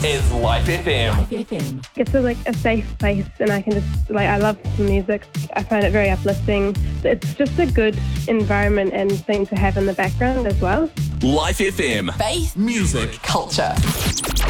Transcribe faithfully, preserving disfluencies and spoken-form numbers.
is Life F M. It's a, like a safe place, and I can just like I love the music. I find it very uplifting. It's just a good environment and thing to have in the background as well. Life F M. Faith, Music. culture.